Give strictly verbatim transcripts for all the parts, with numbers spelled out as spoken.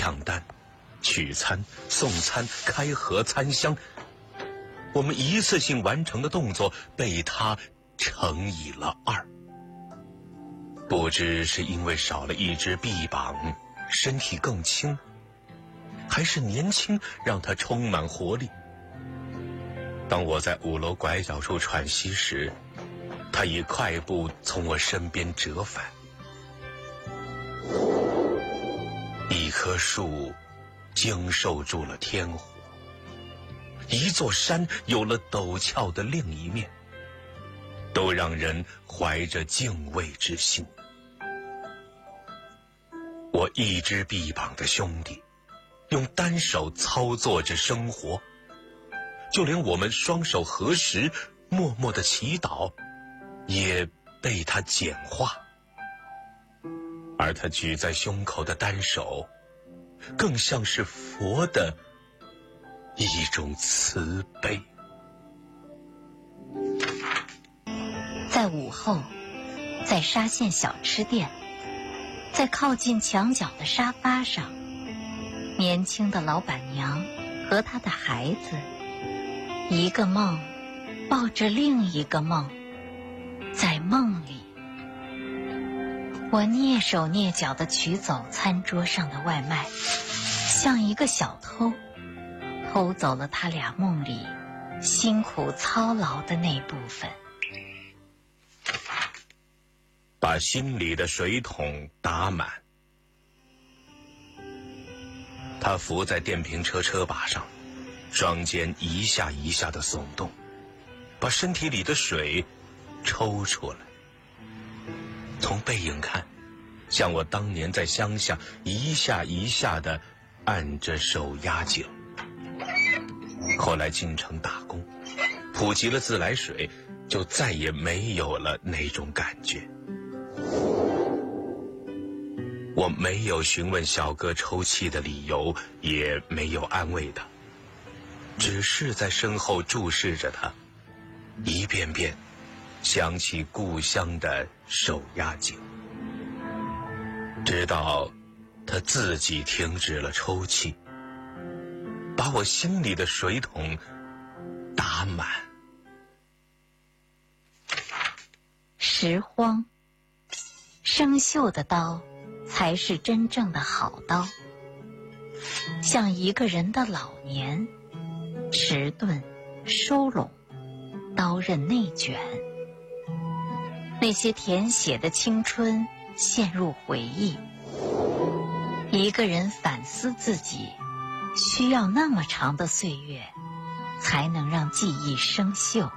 抢单、取餐、送餐、开盒、餐箱，我们一次性完成的动作被他乘以了二。不知是因为少了一只臂膀，身体更轻，还是年轻让他充满活力。当我在五楼拐角处喘息时，他以快步从我身边折返。一棵树经受住了天火，一座山有了陡峭的另一面，都让人怀着敬畏之心。我一只臂膀的兄弟，用单手操作着生活，就连我们双手合十，默默的祈祷，也被他简化。而他举在胸口的单手，更像是佛的一种慈悲。 在午后，在沙县小吃店，在靠近墙角的沙发上，年轻的老板娘和她的孩子，一个梦抱着另一个梦，在梦里，我蹑手蹑脚地取走餐桌上的外卖，像一个小偷，偷走了他俩梦里辛苦操劳的那部分。 把心里的水桶打满。他伏在电瓶车车把上，双肩一下一下地耸动，把身体里的水抽出来。从背影看，像我当年在乡下一下一下地按着手压井。后来进城打工，普及了自来水，就再也没有了那种感觉。我没有询问小哥抽泣的理由，也没有安慰他，只是在身后注视着他，一遍遍想起故乡的手压井，直到他自己停止了抽泣，把我心里的水桶打满。 拾荒，生锈的刀才是真正的好刀。像一个人的老年，迟钝、收拢，刀刃内卷。那些填写的青春陷入回忆。一个人反思自己，需要那么长的岁月，才能让记忆生锈。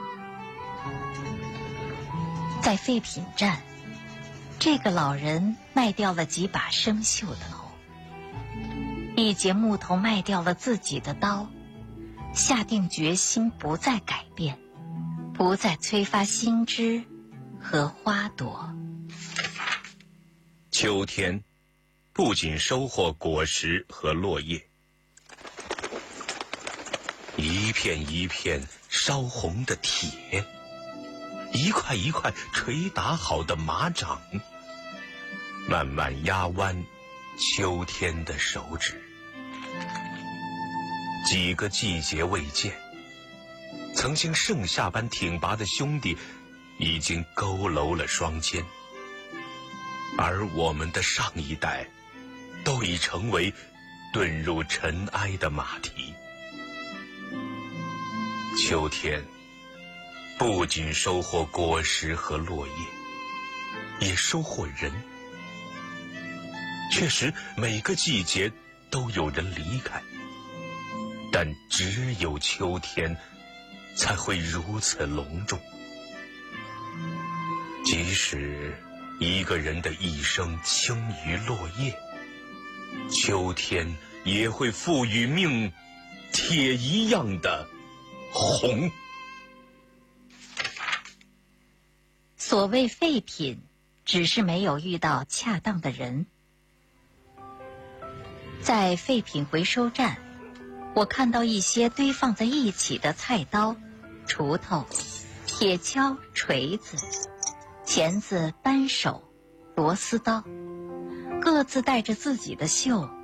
在废品站，这个老人卖掉了几把生锈的头，一截木头卖掉了自己的刀，下定决心不再改变，不再催发新枝和花朵。 秋天不仅收获果实和落叶，一片一片烧红的铁，一块一块捶打好的马掌，慢慢压弯秋天的手指。几个季节未见，曾经盛夏般挺拔的兄弟已经佝偻了双肩，而我们的上一代都已成为遁入尘埃的马蹄。秋天不仅收获果实和落叶，也收获人。确实，每个季节都有人离开，但只有秋天才会如此隆重。即使一个人的一生轻于落叶，秋天也会赋予命铁一样的红。 所谓废品，只是没有遇到恰当的人。在废品回收站，我看到一些堆放在一起的菜刀、锄头、铁锹、锤子、钳子、扳手、螺丝刀，各自带着自己的锈，